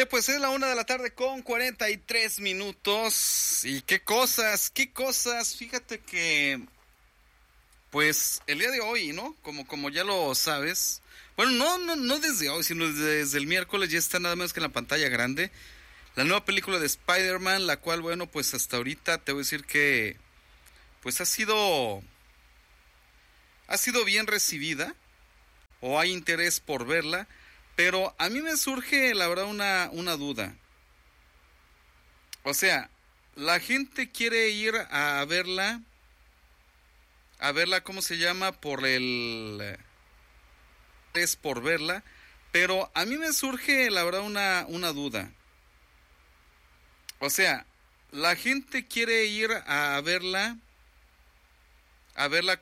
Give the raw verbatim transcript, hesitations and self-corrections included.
pues es la una de la tarde con cuarenta y tres minutos. Y qué cosas, qué cosas. Fíjate que, pues, el día de hoy, ¿no? Como, como ya lo sabes. Bueno, no, no, no desde hoy, sino desde, desde el miércoles ya está nada más que en la pantalla grande. La nueva película de Spider-Man, la cual, bueno, pues hasta ahorita te voy a decir que, pues ha sido, ha sido bien recibida. O hay interés por verla. Pero a mí me surge, la verdad, una, una duda. O sea, la gente quiere ir a verla, a verla, ¿cómo se llama? Por el... es por verla, pero a mí me surge, la verdad, una, una duda. O sea, la gente quiere ir a verla, a verla